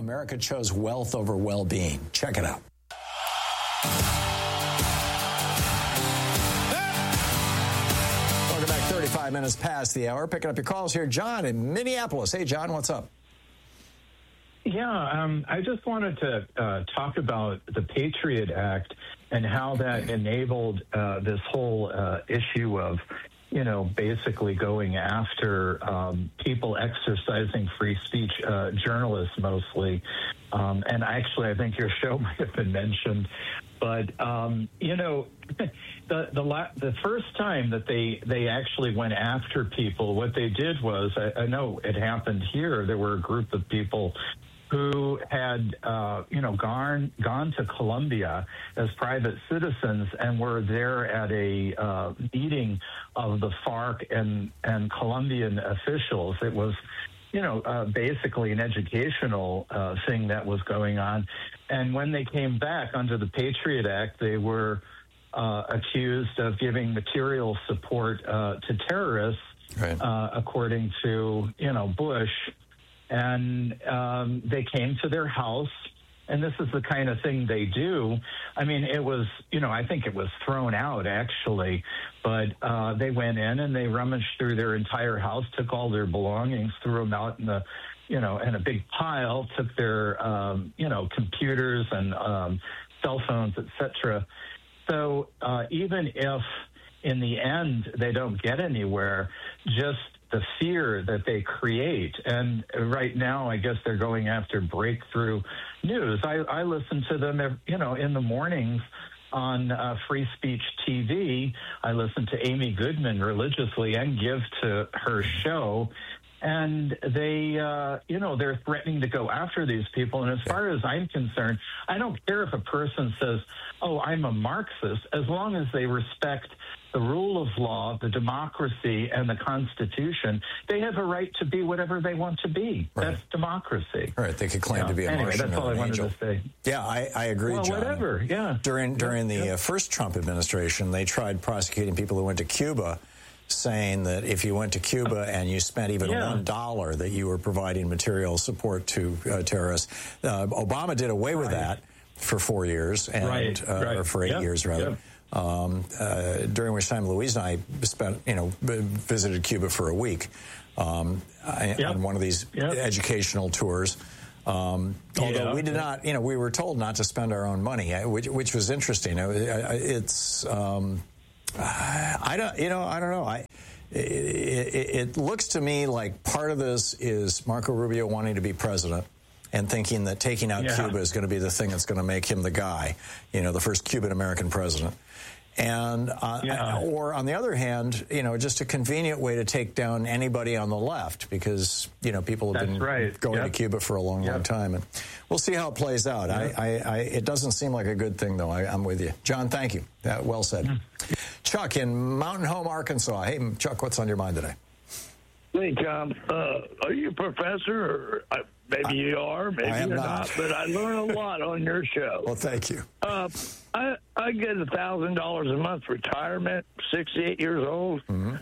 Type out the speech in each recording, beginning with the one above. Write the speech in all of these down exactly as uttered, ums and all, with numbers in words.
America chose wealth over well-being. Check it out. Welcome back. thirty-five minutes past the hour. Picking up your calls here. John in Minneapolis. Hey, John, what's up? Yeah, um, I just wanted to uh, talk about the Patriot Act and how that enabled uh, this whole uh, issue of, you know, basically going after um, people exercising free speech, uh, journalists mostly. Um, and actually, I think your show might have been mentioned. But, um, you know, the the, la- the first time that they, they actually went after people, what they did was, I, I know it happened here, there were a group of people who had, uh, you know, gone gone to Colombia as private citizens and were there at a uh, meeting of the FARC and, and Colombian officials. It was, you know, uh, basically an educational uh, thing that was going on. And when they came back under the Patriot Act, they were uh, accused of giving material support uh, to terrorists, right. uh, according to, you know, Bush. And um, they came to their house, and this is the kind of thing they do. I mean, it was, you know, I think it was thrown out, actually, but uh, they went in and they rummaged through their entire house, took all their belongings, threw them out in the, you know, in a big pile, took their, um, you know, computers and um, cell phones, et cetera. So uh, even if in the end they don't get anywhere, just the fear that they create. And right now, I guess they're going after Breakthrough News. I, I listen to them, you know, in the mornings on uh, Free Speech T V. I listen to Amy Goodman religiously and give to her show. And they, uh, you know, they're threatening to go after these people. And as far as I'm concerned, I don't care if a person says, oh, I'm a Marxist, as long as they respect the rule of law, the democracy, and the Constitution. They have a right to be whatever they want to be. Right. That's democracy. Right. They could claim yeah. to be a anyway, Martian that's all or I an wanted angel. to say. Yeah, I, I agree, well, John. whatever, yeah. During, during yeah. the yeah. Uh, first Trump administration, they tried prosecuting people who went to Cuba, saying that if you went to Cuba and you spent even yeah. one dollar, that you were providing material support to uh, terrorists. Uh, Obama did away with right. that for four years, and right. uh, Right. or for eight yep. years rather. Yep. Um, uh, during which time Louise and I spent, you know, visited Cuba for a week um, yep. on one of these yep. educational tours. Um, although yeah, we did yeah. not, you know, we were told not to spend our own money, which, which was interesting. It's, um, I don't, you know, I don't know. I, it, it, it looks to me like part of this is Marco Rubio wanting to be president and thinking that taking out yeah. Cuba is going to be the thing that's going to make him the guy, you know, the first Cuban-American president. And, uh, yeah. or on the other hand, you know, just a convenient way to take down anybody on the left because, you know, people have That's been right. going yep. to Cuba for a long, yep. long time. And we'll see how it plays out. Yep. I, I, I, it doesn't seem like a good thing, though. I, I'm with you. John, thank you. Uh, well said. Mm. Chuck in Mountain Home, Arkansas. Hey, Chuck, what's on your mind today? Hey, John, uh, are you a professor? Or, uh, maybe I, you are, maybe you're not. not. But I learn a lot on your show. Well, thank you. Uh, I, I get one thousand dollars a month retirement, sixty-eight years old. Mm-hmm.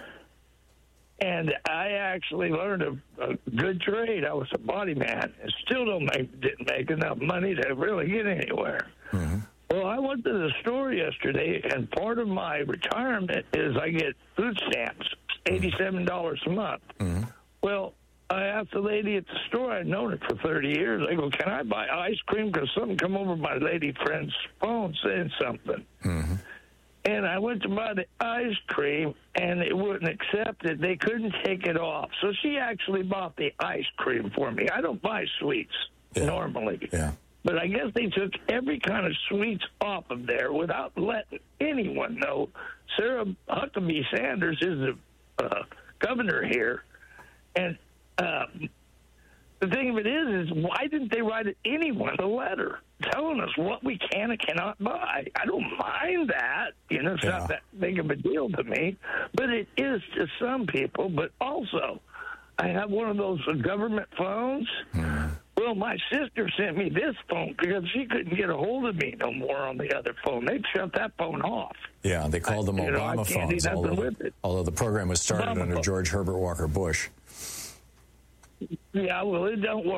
And I actually learned a, a good trade. I was a body man and still don't make, didn't make enough money to really get anywhere. Mm-hmm. Well, I went to the store yesterday, and part of my retirement is I get food stamps, eighty-seven dollars a month. Mm-hmm. Well, I asked the lady at the store, I'd known her for thirty years, I go, can I buy ice cream? Because something come over my lady friend's phone saying something. Mm-hmm. And I went to buy the ice cream, and it wouldn't accept it. They couldn't take it off. So she actually bought the ice cream for me. I don't buy sweets yeah. normally. Yeah. But I guess they took every kind of sweets off of there without letting anyone know. Sarah Huckabee Sanders is the uh, governor here. And uh, the thing of it is, is why didn't they write anyone a letter telling us what we can and cannot buy? I don't mind that. You know, it's yeah. not that big of a deal to me. But it is to some people. But also, I have one of those government phones. Mm. Well, my sister sent me this phone because she couldn't get a hold of me no more on the other phone. They'd shut that phone off. Yeah, they called them I, Obama know, phones, although, although the program was started Obama under phone. George Herbert Walker Bush. Yeah, well, it don't work.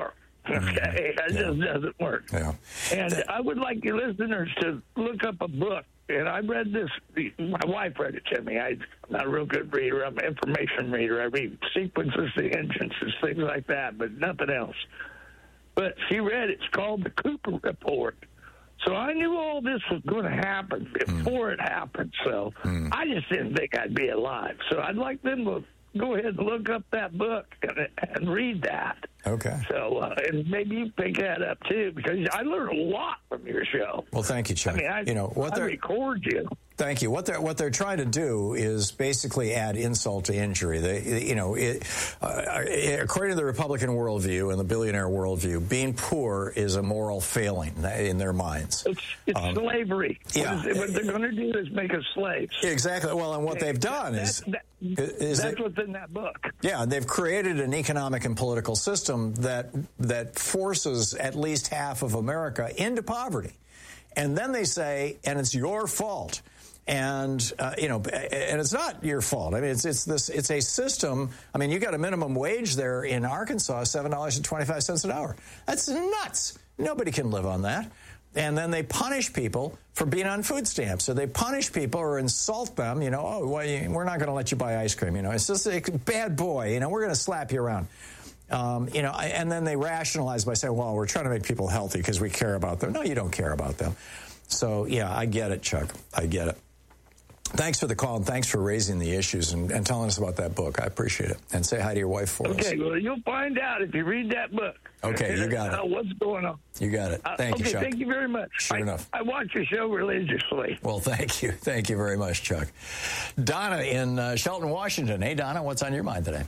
Okay, that yeah. just doesn't work. Yeah. And I would like your listeners to look up a book. And I read this. My wife read it to me. I'm not a real good reader. I'm an information reader. I read sequences, the engines, things like that, but nothing else. But she read it. It's called The Cooper Report. So I knew all this was going to happen before mm. it happened. So mm. I just didn't think I'd be alive. So I'd like them to go ahead and look up that book and, and read that. Okay. So, uh, and maybe you pick that up, too, because I learned a lot from your show. Well, thank you, Chuck. I mean, I, you know, what I record you. Thank you. What they're what they're trying to do is basically add insult to injury. They, you know, it, uh, according to the Republican worldview and the billionaire worldview, being poor is a moral failing in their minds. It's, it's um, slavery. Yeah. What, is, what they're going to do is make us slaves. Exactly. Well, and what they've done that, is, that, is that's they, what's in that book. Yeah, they've created an economic and political system that that forces at least half of America into poverty, and then they say, and it's your fault. And, uh, you know, and it's not your fault. I mean, it's it's this it's a system. I mean, you got a minimum wage there in Arkansas, seven dollars and twenty-five cents an hour. That's nuts. Nobody can live on that. And then they punish people for being on food stamps. So they punish people or insult them, you know, oh, well, we're not going to let you buy ice cream. You know, it's just a bad boy. You know, we're going to slap you around. Um, you know, and then they rationalize by saying, well, we're trying to make people healthy because we care about them. No, you don't care about them. So, yeah, I get it, Chuck. I get it. Thanks for the call, and thanks for raising the issues and, and telling us about that book. I appreciate it. And say hi to your wife for okay, us. Okay, well, you'll find out if you read that book. Okay, you got it. Uh, what's going on? You got it. Thank uh, you, okay, Chuck. Thank you very much. Sure I, enough. I watch your show religiously. Well, thank you. Thank you very much, Chuck. Donna in uh, Shelton, Washington. Hey, Donna, what's on your mind today?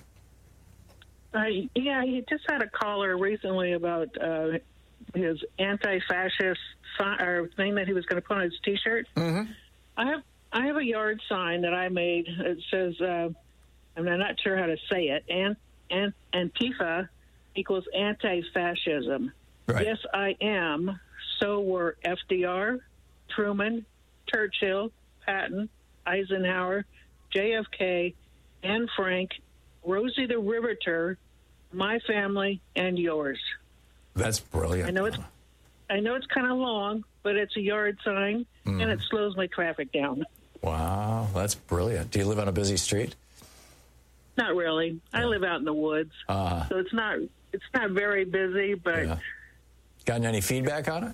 Uh, yeah, you just had a caller recently about uh, his anti-fascist sign, or thing that he was going to put on his T-shirt. Mm-hmm. I have I have a yard sign that I made. It says, uh, I'm not sure how to say it, Ant, Ant, Antifa equals anti-fascism. Right. Yes, I am. So were F D R, Truman, Churchill, Patton, Eisenhower, J F K, Anne Frank, Rosie the Riveter, my family, and yours. That's brilliant. I know it's I know it's kind of long, but it's a yard sign, mm. and it slows my traffic down. Wow, that's brilliant. Do you live on a busy street? Not really. Yeah. I live out in the woods, uh, so it's not it's not very busy. But yeah. Gotten any feedback on it?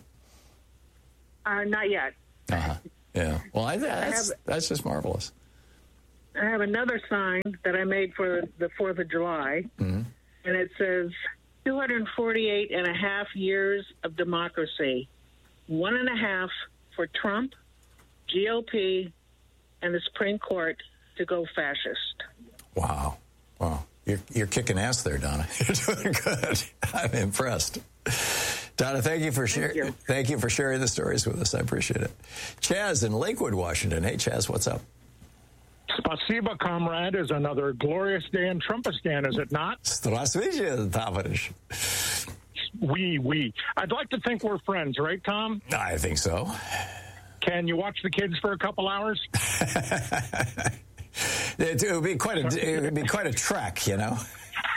Uh, not yet. Uh-huh. Yeah. Well, I, that's I have, that's just marvelous. I have another sign that I made for the Fourth of July, mm-hmm. and it says two hundred forty-eight and a half years of democracy, one and a half for Trump, G O P, and the Supreme Court to go fascist. Wow. Wow. You're, you're kicking ass there, Donna. You're doing good. I'm impressed. Donna, thank you for sharing. Thank, thank you for sharing the stories with us. I appreciate it. Chaz in Lakewood, Washington. Hey, Chaz, what's up? Spasiba, comrade, is another glorious day in Trumpistan, is it not? Здравствуйте, товарищ. We, we. I'd like to think we're friends, right, Tom? I think so. Can you watch the kids for a couple hours? It would be quite a it would be quite a trek, you know.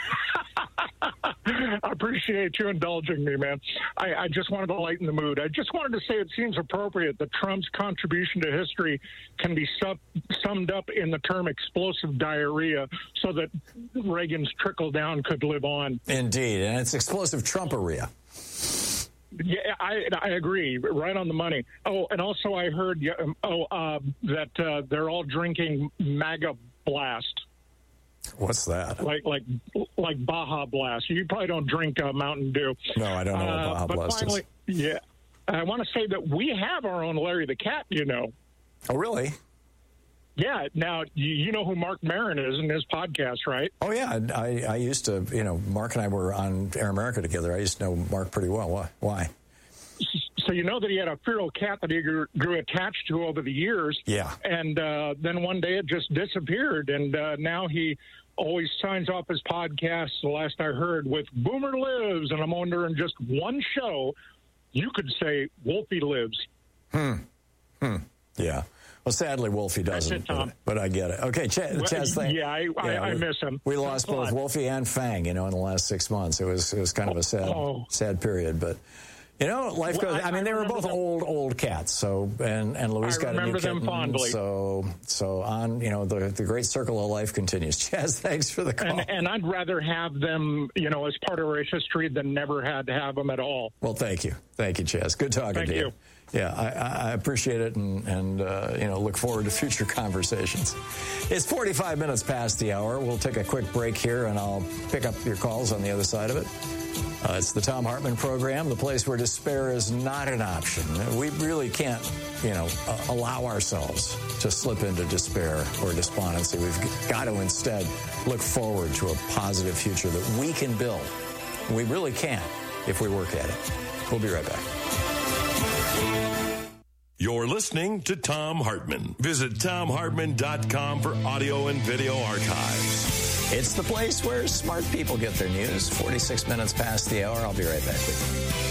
I appreciate you indulging me, man. I, I just wanted to lighten the mood. I just wanted to say it seems appropriate that Trump's contribution to history can be sub, summed up in the term explosive diarrhea so that Reagan's trickle down could live on. Indeed, and it's explosive Trumperia. Yeah, I I agree. Right on the money. Oh, and also I heard oh uh, that uh, they're all drinking MAGA Blast. What's that? Like like like Baja Blast. You probably don't drink uh, Mountain Dew. No, I don't know what Baja uh, but Blast finally, is. Yeah, I want to say that we have our own Larry the Cat. You know. Oh, really? Yeah. Now you, you know who Mark Maron is in his podcast, right? Oh yeah, I I used to. You know, Mark and I were on Air America together. I used to know Mark pretty well. Why? Why? So you know that he had a feral cat that he grew, grew attached to over the years. Yeah. And uh, then one day it just disappeared, and uh, now he always signs off his podcast, the last I heard, with Boomer Lives, and I'm wondering, just one show, you could say Wolfie Lives. Hmm. Hmm. Yeah. Well, sadly, Wolfie doesn't, That's it, Tom. But, but I get it. Okay, Ch- well, Chaz, thank, yeah, I, I, yeah, I we, miss him. We lost Thanks both Wolfie and Fang, you know, in the last six months. It was it was kind of a sad oh. sad period, but. You know, life goes. Well, I, I mean, I they were both them. old, old cats. So, and and Louise I got a new them kitten. fondly. So, so on. You know, the the great circle of life continues. Chaz, thanks for the call. And, and I'd rather have them, you know, as part of our history than never had to have them at all. Well, thank you, thank you, Chaz. Good talking thank to you. you. Yeah, I, I appreciate it, and, and uh, you know, look forward to future conversations. It's forty-five minutes past the hour. We'll take a quick break here, and I'll pick up your calls on the other side of it. Uh, it's the Thom Hartmann Program, the place where despair is not an option. We really can't, you know, uh, allow ourselves to slip into despair or despondency. We've got to instead look forward to a positive future that we can build. We really can if we work at it. We'll be right back. You're listening to Thom Hartmann. Visit Thom Hartmann dot com for audio and video archives. It's the place where smart people get their news. forty-six minutes past the hour. I'll be right back with you.